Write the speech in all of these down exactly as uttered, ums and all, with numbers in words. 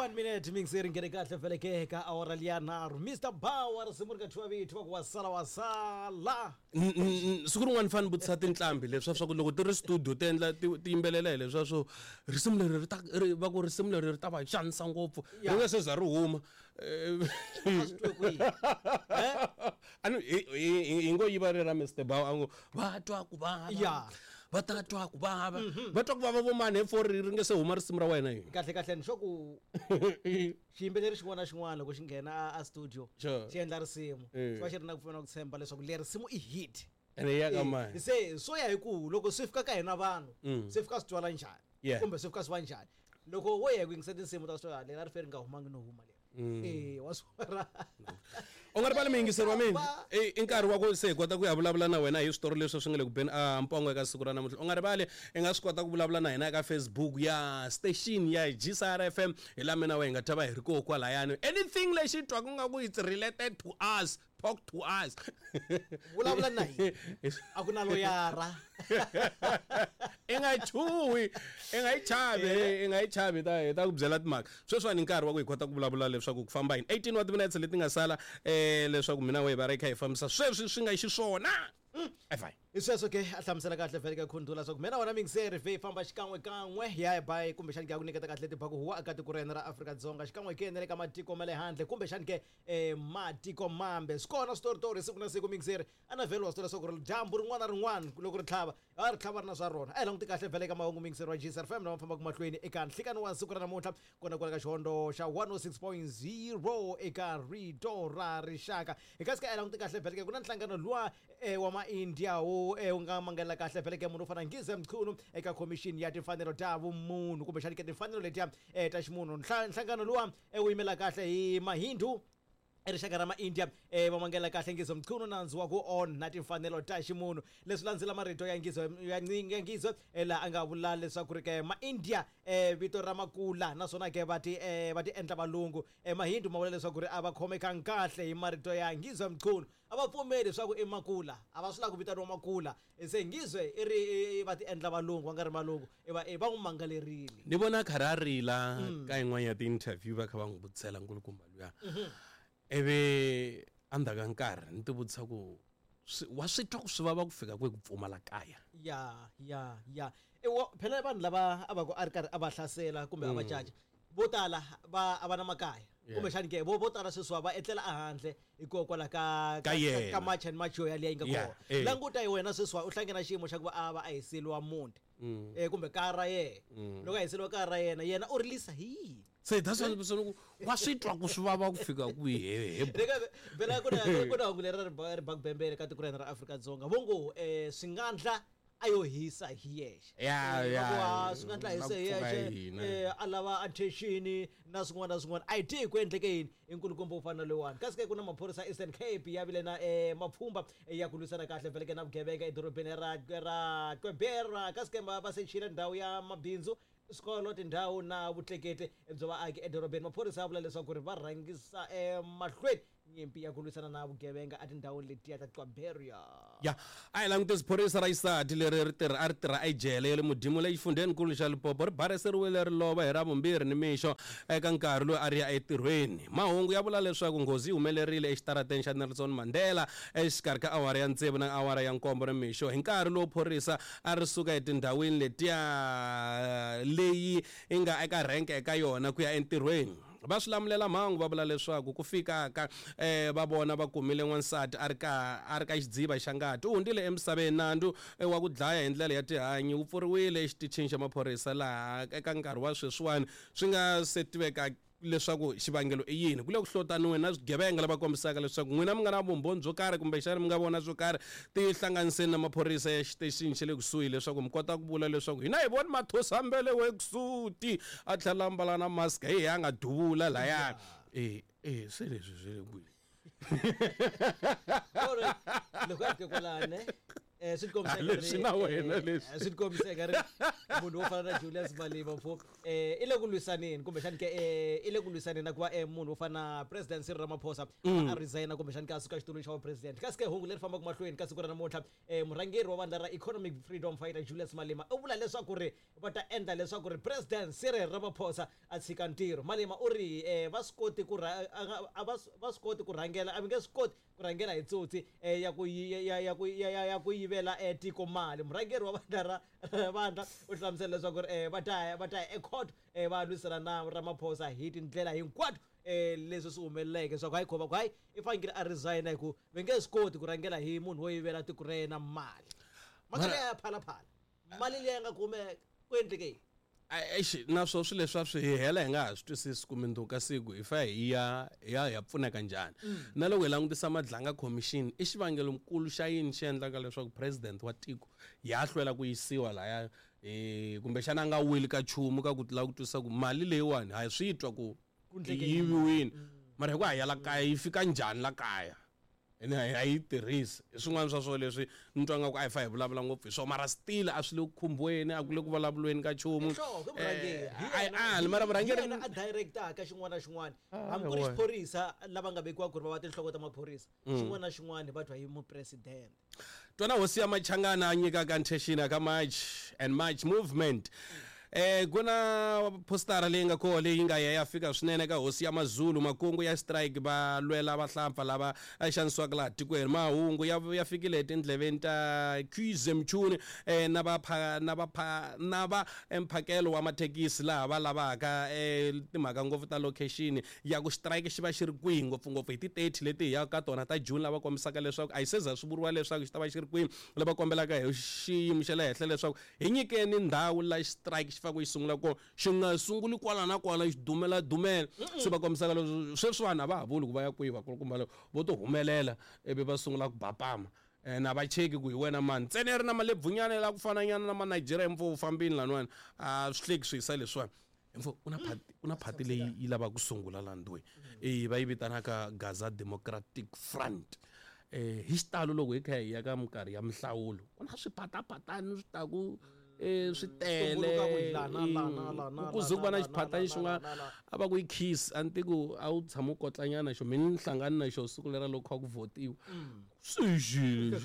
fifty-one minutes mingiseri ngene kahle vele ke ka awara liyana Mister Bauer simurika thuwa vithi wasala wasala siku rin'wana fani butisa tinhlambi leswi swa ku loko ti ri studio ti endla ti yimbelelela leswi swo risimu leri ri ta va ku risimu leri ri ta va xanisa ngopfu ri nga se za ri huma ano hi ngo yiva ri ra Mister Bauer ango va twa ku vava va ta twa ku vava va twa ku vava vo mani for ri nge se huma risimu ra wena hi kahle kahle ni sho ku xiyimbeleri xin'wana xin'wana loko xi nghena a studio xi endla risimu va xi ri na ku pfuna ku tshemba leswaku le risimu i hit ene ya ka mani se so ya hi ku loko swi fika ka hina vanhu swi fika swi twala njhani kumbe swi fika swi va njhani loko wo ya ku yingisela tinsimu ta swo lela ri feri nga humangi no huma le eh waswara u nga ri pale miyingiseri wa mina i nkarhi wa ku se hi kota ku ya vulavula na wena hi switori leswi swi nga le ku beni a mpongo eka siku ra namuntlha u nga ri pale i nga swi kota ku vulavula na hina eka Facebook ya station ya G S R F M hi la mina we hi nga ta va hi ri ko kwalayani anything lexi twa ku nga ku it's related to us talk to us vulavula na hina a ku na loyara i nga chuhi i nga ichavi i nga ichavi ta ta ku byela timhaka sweswi ni nkarhi wa ku hi kota ku vulavula leswaku ku famba hi eighteen wa timinutes leti nga sala eh leswaku mina we va ri kha hi fambisa sweswi swi nga xiswona fine isweso ke ahlamusela kahle vele ke khundula so mina wona mingiseri ve famba xikan'we kan'we ya bye kumbe xani ke ku niketa kahle tibaku huwa aka tiko rena ra Afrika-Dzonga xikan'we ke nele ka matiko male handle kumbe xani ke eh matiko mambe skona story story siku na siku mingiseri ana vele wasitola so ku ri jambu rin'wana rin'wana loko ri tlhava a ri tlhava na swa rona ai languti kahle vele ka mahungu mingiseri wa G S R F M na famba ku mahlweni eka nhlikani wa siku ra namuntlha kona kwala ka xihondo xa one oh six point zero eka rito ra rixaka eka sika ai languti kahle vele ke ku na nhlangano luwa wa ma India wo unga mangela kahle vele ke munhu fana ngize mkhulu eka commission ya timfanelo ta vumunhu kumbe xani ke timfanelo letiya ta ximunhu nhlangano luwa uyimela kahle hi mahindu erixaka ra ma-India eh va mangela kahle ngizo mchunu nanzi wa ku on na timfanelo ta ximunhu leswi landzela marito ya ngizo ya ngizo la anga vula leswaku ri ke ma-India eh vito ra makula naswona ke va ti eh va ti endla valungu eh mahindu ma vula leswaku ri ava khomeka kahle hi marito ya ngizo mchunu ava pfumeli leswaku i makula ava swi la ku vitaniwa makula se ngizwe i ri va ti endla valungu va nga ri malungu va va n'wi mangalerile ni vona khararila ka yin'wana ya ti-interview va kha va n'wi vutisela nkulukumba luya eve andaka nkarhi ni ti vutisa ku wa swi twa ku swi vava ku fika ku ku pfumala kaya ya ya ya phela vanhu lava a va ku a ri karhi a va hlasela kumbe a va caca vo tala va a va na makaya kumbe xani ke vo vo tala sweswi va etlela a handle hikokwala ka ka match and match ya leyi nga kona languta hi wena sweswi u hlangana xiyimo xa ku va a va a hiseliwa munti eh kumbe kara ye loko a hiseliwa kara yena yena u release hi se that's what wa swi twa ku swi vava ku fika ku he vela ku na ku na ngulera ri bagbembele ka tiko ra Afrika-Dzonga vongo eh swingandla ayo hisa hi yexe ya ya swingandla hisa hi yexe eh alava attention na swin'wana swin'wana a ti ku endleke yini inkulukumba ufana lewani kasi ke kuna maphorisa Eastern Cape ya vile na eh mapfhumba ya ku lwisana kahle vele ke na vugevenga edorobeni ra ra Kwebera kasi ke va se chila ndhawu ya mabindzu skolo tindhawu na vutlekete byo vaaki edorobeni maphorisa ya vula leswaku ri va rhangisa emahlweni nyimpi ya ku lwisana na vugevenga a tindhawini letiya ta Kwebera ya a hi langutisa phorisa ra xisati leri ri tirha a ri tirha ejele ya le Mudimu le xifundhenikulu xa Limpopo ri bareseriwile ri lova hi ra vumbirhi ni mixo eka nkarhi loyi a ri ya entirhweni mahungu ya vula leswaku nghozi yi humelerile exitarateni xa Nelson Mandela exikarhi ka awara ya ntsevu na awara ya nkombo ni mixo hi nkarhi lowu phorisa a ri suka etindhawini letiya leyi i nga eka renke eka yona ku ya entirhweni va swilamulela mhangu va vula leswaku ku fika ka eh va vona va kumile n'wansati a ri ka a ri ka xidziva xa ngati u hundile emisaveni nandu wa ku dlaya hi ndlela ya tihanyi wu pfuriwile exitichini xa maphorisa laha eka nkarhi wa sweswiwani swi nga se tiveka leswaku xivangelo i yini kule ku hlotaniwe na swigevenga lava kombisaka leswaku n'wina mi nga na vumbhoni byo karhi kumbe xana mi nga vona swo karhi ti hlanganiseni na maphorisa ya xitichini xa le kusuhi leswaku mi kota ku vula leswaku hina hi voni mathosambele we kusuti a tlhela mbala na mask hi a nga duvula laya eh eh se leswi swi le kwihi loko a ke kwalane eh swi kombisa leswi na wena leswi swi kombisa ka ri munhu wo fana na Julius Malema mfo eh ile ku lwisaneni kumbe xani ke eh ile ku lwisaneni na ku va eh munhu wo fana na president Cyril Ramaphosa a resigna kumbe xani ka suka xitulweni xa president kasi ke hungu leri famba ku mahlweni ka siku ra namuntlha eh murhangeri wa vandla ra economic freedom fighter Julius Malema u vula leswaku ri va ta endla leswaku ri president Cyril Ramaphosa a tshika ntirho. Malema u ri eh va swi koti ku a va swi koti ku rhangela a nge swi koti ku rhangela hi tsotsi eh ya ku ya ya ku ya ya ku yivela etiko mali. Murhangeri wa vandla ra vandla u hlamusela leswaku ri eh va ta va ta ecourt eh va lwisana na Ramaphosa hi tindlela hinkwato eh leswi swi humeleleke swa ku hayi khoma ku hayi i fanekele a resign hi ku ve nge swi koti ku rhangela hi munhu wo yivela tiko ra yena mali. Makale ya phala phala mali leyi nga kume ku endleke Eish naswo swi leswi swi hela hi nga ha swi twisisi ku minduka siku hi fa hi ya ya ya pfuneka njhani na loko hi langutisa madlanga commission i xivangelo mkulu xa yini xi endlaka leswaku president wa tiko ya hlwela ku yisiwa laya eh kumbe xana a nga wili ka chumu ka ku la ku twisisa ku mali leyiwani ha swi twa ku yiviwini mara hi ku hayala kaya yi fika njhani la kaya ene a yi tirhisi i swin'wana swa swo leswi ni twa nga ku a hi fa hi vulavula ngopfu hi swo mara still a swi le ku khumbweni a ku le ku vulavulweni ka chumu a mara murhangeri a director ka xin'wana na xin'wana hambi ku ri xiphorisa lava nga vekiwa ku ri va va tinhloko ta maphorisa xin'wana na xin'wana va twa hi mupresident. Twana hosi ya Machangana a nyikaka ntshexina ka March and March movement eh kuna postara leyi nga ko leyi nga ya fika swinene ka hosi ya Mazulu makungu ya strike ba lwela vahlampfa lava a xanisiwaka laha tikweni mahungu ya ya fikile etindleveni ta Khwize Mchuni eh na va na va na va emphakelo wa mathekisi laha va lavaka eh timhaka ngopfu ta location ya ku strike xi va xi ri kwihi ngopfungopfu hi ti thirty leti hi ya ka tona ta June lava kombisaka leswaku a yi seza swi vuriwa leswaku xi ta va xi ri kwihi lava kombelaka hi xiyimo xa le henhla leswaku hi nyikeni ndhawu la strike fa ku isungula ko xi nga sunguli kwala na kwala xi dumela dumela se va kombisaka leswi sweswiwana va ha vuli ku va ya kwiva ku kumba vo to humelela ebe va sungula ku bapama na va cheki ku hi wena mani ntsena ri na malebvunyana la ku fana nyana na ma Nigeria mfo u fambini lanwana a swi hleki swi hisa leswiwana mfo una phati una phati leyi yi lava ku sungula landwe eh va yi vitanaka Gaza Democratic Front eh hi xitalo loko hi kha hi ya ka minkarhi ya mihlawulo ku na swiphataphatani swi ta ku eh swi tele ku zuba na xiphatani xin'wana a va ku i kiss anti ku a wu tshama u kotlanyana xo mini hlangani na xo siku lera loko ku votiwa swixi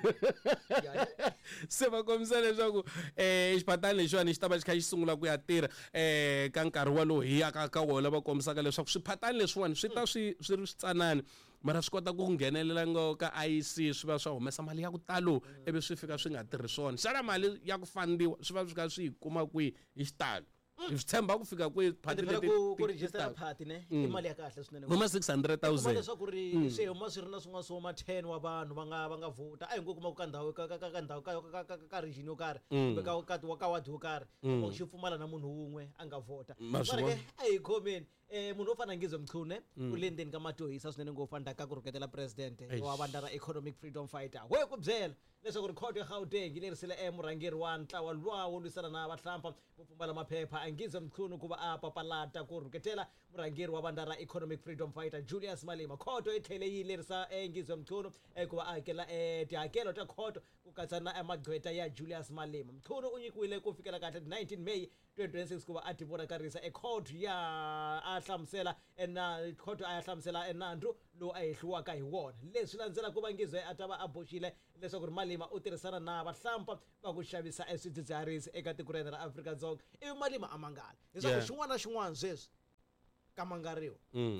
se va kombisa leswaku eh xiphatani lexiwani xi ta va xi kha xi sungula ku ya tirha eh ka nkarhi walowo hi yaka ka wona va kombisaka leswaku swiphatani leswiwani swi ta swi swi ri switsanani mara swi kota ku nghenelela ngo ka I C swi va swa humesa mali ya ku talo ebe swi fika swi nga tirhi swona xana mali ya ku fandiwa swi va swi ka swi kuma kwihi hi xitalo hi swi tshemba ku fika kwihi phati leti ku register phati ne i mali ya kahle swinene huma six hundred thousand leswaku ri swi huma swi ri na swin'wana swo ma ten wa vanhu va nga va nga vota a hi ngo kuma ku ka ndhawu ka ka ka ndhawu ka ka region yo karhi kumbe ka ka wa ka wadi yo karhi ku xi pfumala na munhu wun'we a nga vota mara ke a hi khomeni eh munhu o fana Ngizwe Mchune u le ndzeni ka matohisa swinene ngopfu andla ka ku rhuketela president wa vandla ra economic freedom fighter we ku byela leswaku ri court ya Gauteng yi lerisile emurhangeri wa ntlawa lwawo lwisana na vahlampfa vo pfumbala maphepha Ngizwe Mchune ku va a papalata ku rhuketela murhangeri wa vandla ra economic freedom fighter Julius Malema. Court yi tlhele yi lerisa Ngizwe Mchune ku va a hakela tihakelo ta court ku katsa na emagqweta ya Julius Malema. Mchune u nyikiwile ku fikela kahle nineteen May twenty twenty-six ku va a tivonakarisa e court ya a hlamusela ena court a ya hlamusela enandru lo a hehliwaka hi wona leswi landzela ku va Ngizwe a ta va a boxile leswaku ri Malema u tirhisana na vahlampfa va ku xavisa eswidzidziharisi eka tiko ra Afrika-Dzonga ivi Malema a mangala leswaku xin'wana na xin'wana sweswi kamangariwa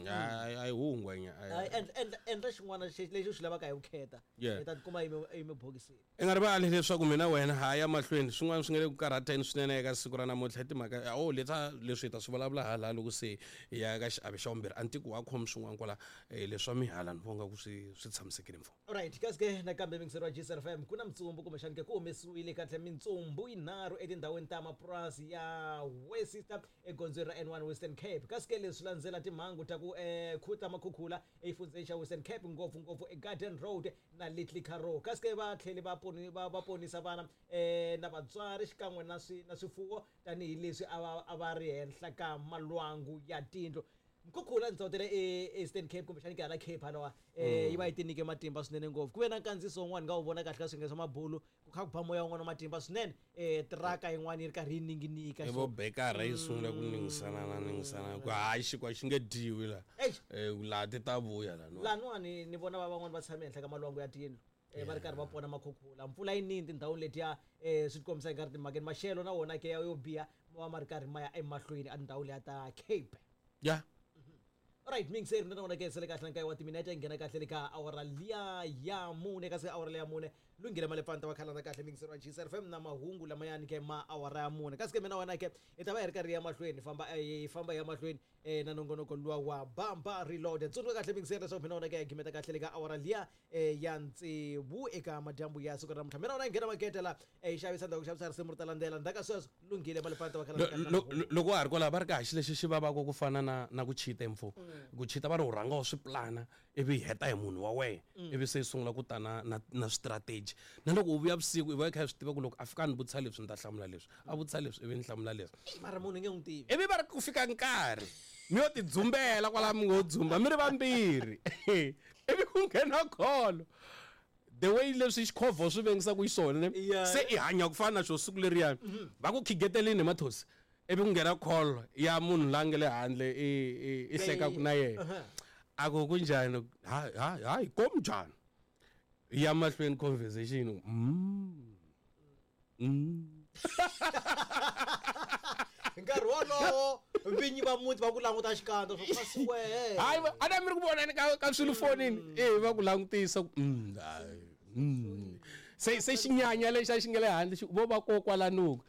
ai hungwenya endla xin'wana lexi swi lavaka hi vukheta hi ta kuma emibokisini i nga rivali leswaku mina wena ha ya mahlweni swin'wana swi nga le ku karhateni swinene eka siku ra namuntlha timhaka o leta leswi hi ta swi vulavula hala loko se hi ya ka xiave xa vumbirhi antiku wa khomi swin'wana kwala leswi swa mihala ni vonga ku swi swi tshamisekile mfo alright kasi ke nakambe mingiseri wa G S R F M ku na mitsumbu kumbe xani ke ku humesiwile kahle mitsumbu yinharhu etindhawini ta mapurasi ya West egondzweni ra N one Western Cape kasi ke leswi landzela timhangu ta ku eh khuta makhukhula exifundzeni xa Western Cape ngopfungopfu eGarden Road na Little Karoo kasi ke va tlhele va poni va ponisa vana eh na vatswari xikan'we na swi na swifuwo tanihi leswi a va ri henhla ka malwangu ya tindlo mkhukhula ndzawutele e-Eastern Cape kumbe xani ke hala Cape halawa eh yi va yi tinike matimba swinene ngopfu ku ve na nkandziso wun'wana nga wu vona kahle ka swiyenge swa mabulu ku kha ku ba moya wun'wana matimba swinene eh tiraka yin'wana yi ri karhi yi ninginika vo bekara yi sungula ku ningisana na ningisana ku hayi xikwa xi nge dyiwi la eh laha ti ta vuya la no lan'wani ni vona va van'wana va tshame henhla ka malwangu ya tiyindlu eh va ri karhi va pona makhukhula mpfula yi nini tindhawini letiya eh swi tikombisa hi nkarhi timhakeni maxelo na wona ke yo biha ma ma ri karhi ma ya emahlweni a tindhawu leya ta Cape ya Alright, ming sir na naman kayo sa lakas ng kayo at minute ang gina katle ka awara liya ya mune kasi awara liya mune lungi na malefanta wakala na katle ming sir G S F M na mahungu la mayan kay ma awara mune kasi kami na wana kay itaba er kariya mahlweni famba ay famba ya mahlweni eh nanongono ko luwa wa bamba reloaded so katle ming sir so pinona kay kimeta katle ka awara liya eh yanti bu eka madambu ya so kana mthamena wana ngena maketela eh shabi sanda ku shabisa simurtalandela ndaka so lungi le malefanta wakala loko a ri kola ba ri kahle lexi xi vava ku fana na na ku chita mfo ku chita va ri u rhanga u swi plana ivi hi heta hi munhu wa wena ivi se sungula ku ta na na na strategy na loko u vuya vusiku i va kha swi tiva ku loko a fika ni vutisa leswi ni ta hlamula leswi a vutisa leswi ivi ni hlamula leswi mara munhu nge n'wi tivi ivi va ri ku fika nkarhi mi yo ti dzumbela kwala mi ngo dzumba mi ri vambirhi ivi ku nghena kholo the way leswi xikhovho swi vengisa ku xiswona se i hanya ku fana na xo siku leriyani va ku khigetelini hi mathosi ivi ku nghena call ya munhu la nge le handle i hlekaku na yena a ku kunjhani hayi komjhani ya mahlweni conversation mm nkarhi wolowo vinyi va muti va ku languta xikandza swo kasi wehe hayi a na mi ri ku vonani ka ka swilo fonini eh va ku langutisa mm mm se se xinyanya lexi a xi nge le handle vo va ko kwalanuku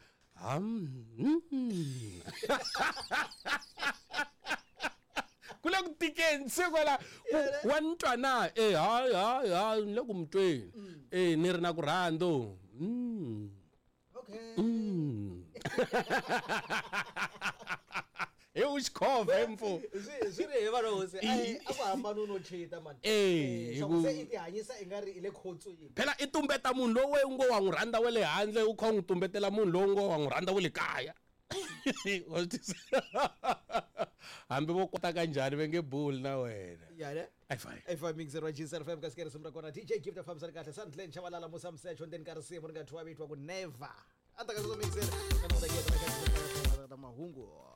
kule ku tikeni se kwala wa ntwa na eh hayi hayi hayi ni le ku mtweni eh ni ri na ku rhando mm okay e u xikhova mfo swi ri hi vanhu se a ku hambana no chita man eh se i ti hanyisa i nga ri ile khotsweni phela i tumbeta munhu lowe u ngo wa n'wi rhandza wa le handle u kha n'wi tumbetela munhu lowu ngo wa n'wi rhandza wa le kaya hambi vo kota kanjhani va nge buli na wena yale ai fine ai fine mix zero G S F M ka skere simra kona D J Gift of Famsa kahle sandlen chavalala mo samsecho then ka risimu nga thwa bitwa ku never anta ka zo mix zero na mo da ke ta mahungu